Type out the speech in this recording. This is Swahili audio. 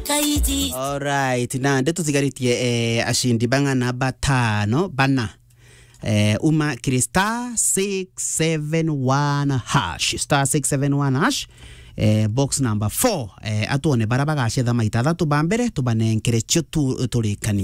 Alright, na ndeto zigaritie ashindi bangana batano bana. Uma Krista 671 hash star 671 hash box number 4 atuone barabagashe thama ithathatu bambere tubanenkere cyo turikani